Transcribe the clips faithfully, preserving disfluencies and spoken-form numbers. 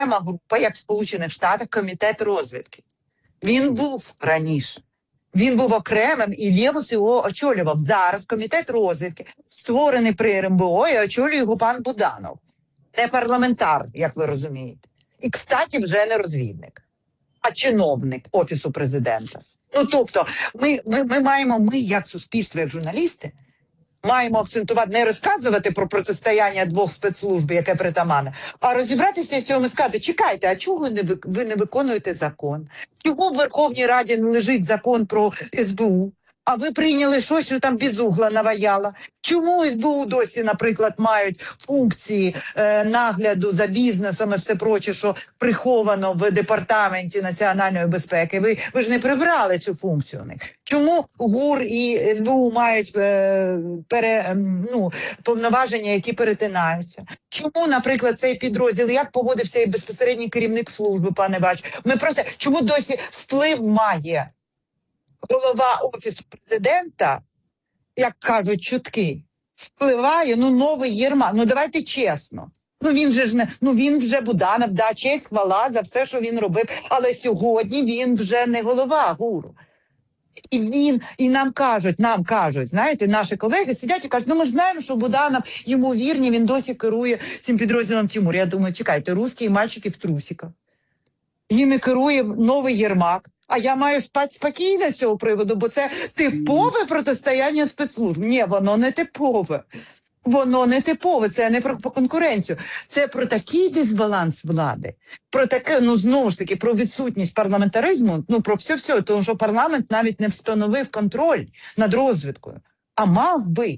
група, як в Сполучених Штатах, комітет розвідки. Він був раніше. Він був окремим, і Лєвус його очолював. Зараз комітет розвідки, створений при РНБО, і очолює його пан Буданов. Не парламентар, як ви розумієте. І, кстати, вже не розвідник, а чиновник Офісу президента. Ну, тобто, ми, ми, ми маємо, ми, як суспільство, як журналісти, маємо акцентувати, не розказувати про протистояння двох спецслужб, яке притаманне, а розібратися з цього і сказати, чекайте, а чого ви не, ви не виконуєте закон? Чого в Верховній Раді не лежить закон про ес бе у? А ви прийняли щось, що там без угла наваяло? Чому ес бе у досі, наприклад, мають функції е, нагляду за бізнесом і все проче, що приховано в Департаменті національної безпеки? Ви, ви ж не прибрали цю функцію у них. Чому ГУР і ес бе у мають е, пере, ну, повноваження, які перетинаються? Чому, наприклад, цей підрозділ, як поводився і безпосередній керівник служби, пане Бач? Ми просто, чому досі вплив має голова Офісу президента, як кажуть чутки, впливає, ну, новий Єрмак. Ну, давайте чесно. Ну, він же ж не, ну, він вже Буданов, да, честь, хвала за все, що він робив, але сьогодні він вже не голова ГУРу. І він, і нам кажуть, нам кажуть, знаєте, наші колеги сидять і кажуть, ну, ми ж знаємо, що Буданов, йому вірні, він досі керує цим підрозділом Тимур. Я думаю, чекайте, русські мальчики в трусиках. Їм керує новий Єрмак. А я маю спати спокійно з цього приводу, бо це типове протистояння спецслужб. Ні, воно не типове. Воно не типове, це не про конкуренцію. Це про такий дисбаланс влади, про таке, ну, знову ж таки, про відсутність парламентаризму, ну, про все-все, тому що парламент навіть не встановив контроль над розвідкою. А мав би,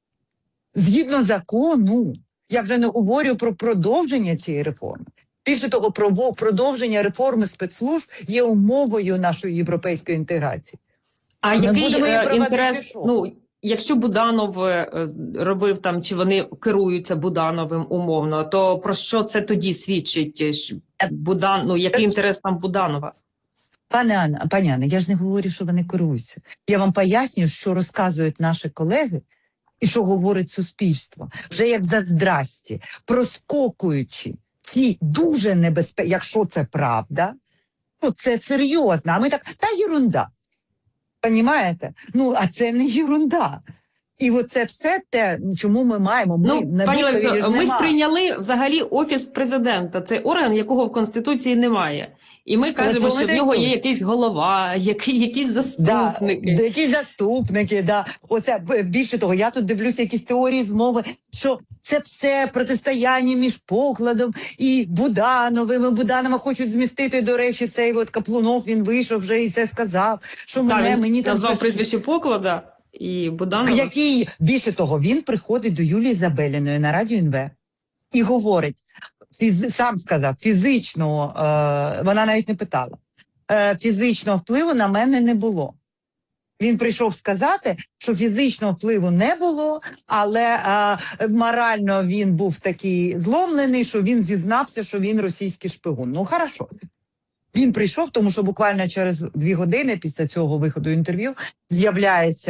згідно закону, я вже не говорю про продовження цієї реформи. Більше того, продовження реформи спецслужб є умовою нашої європейської інтеграції. А Ми який е, інтерес, ну, якщо Буданов е, робив там, чи вони керуються Будановим умовно, то про що це тоді свідчить? Будан, ну, який інтерес там Буданова? Пане Анна, пані Анна, я ж не говорю, що вони керуються. Я вам пояснюю, що розказують наші колеги і що говорить суспільство. Вже як за здрасті, проскокуючи ці дуже небезпечні, якщо це правда, то це серйозно. А ми так, та єрунда. Понімаєте? Ну, а це не єрунда. І оце все те, чому ми маємо. Ми, ну, пані Олексо, ми сприйняли взагалі Офіс президента. Це орган, якого в Конституції немає. І ми кажемо, що в нього є якийсь голова, який, якісь заступники. Да, якісь заступники, да. Оце, більше того, я тут дивлюся якісь теорії змови, що це все протистояння між Покладом і Будановим. Буданова хочуть змістити, до речі, цей от Каплунов, він вийшов вже і це сказав. Що да, мене, він мені там назвав прізвище Поклада і Буданова. Який, більше того, він приходить до Юлії Забеліної на Радіо ен ве і говорить, Фіз, сам сказав, фізичного, е, вона навіть не питала, е, фізичного впливу на мене не було. Він прийшов сказати, що фізичного впливу не було, але е, морально він був такий зломлений, що він зізнався, що він російський шпигун. Ну, хорошо. Він прийшов, тому що буквально через дві години після цього виходу інтерв'ю з'являється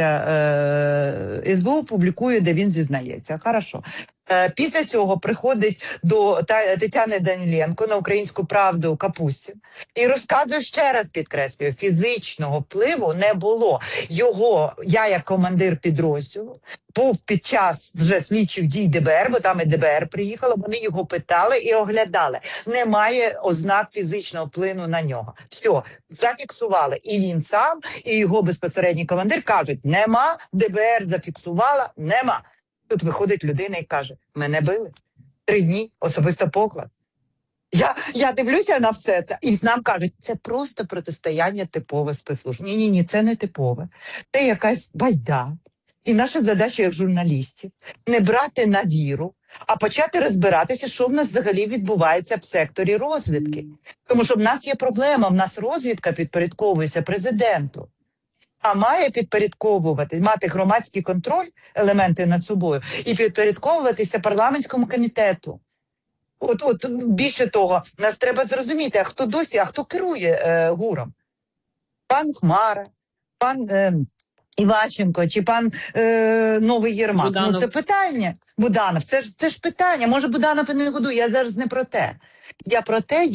е, ес бе у, публікує, де він зізнається. Хорошо. Е, після цього приходить до Тетяни Даніленко на Українську правду Капустін і розказує, ще раз підкреслюю, фізичного впливу не було. Його, я як командир підрозділу, був під час вже слідчих дій де бе ер, бо там і де бе ер приїхало, вони його питали і оглядали. Немає ознак фізичного впливу на нього. Все, зафіксували. І він сам, і його безпосередній командир кажуть, нема, де бе ер зафіксувала, нема. Тут виходить людина і каже, мене били. Три дні, особисто Поклад. Я, я дивлюся на все це, і нам кажуть, це просто протистояння типове спецслужб. Ні-ні-ні, це не типове. Це якась байда. І наша задача як журналістів не брати на віру, а почати розбиратися, що в нас взагалі відбувається в секторі розвідки. Тому що в нас є проблема, в нас розвідка підпорядковується президенту. А має підпорядковувати, мати громадський контроль, елементи над собою, і підпорядковуватися парламентському комітету. От, от більше того, нас треба зрозуміти, а хто досі, а хто керує е, ГУРом? Пан Хмара, пан е, Іващенко, чи пан е, Новий Єрмак. Буданов. Ну це питання. Буданов, це ж, це ж питання. Може Буданов і не годує, я зараз не про те. Я про те,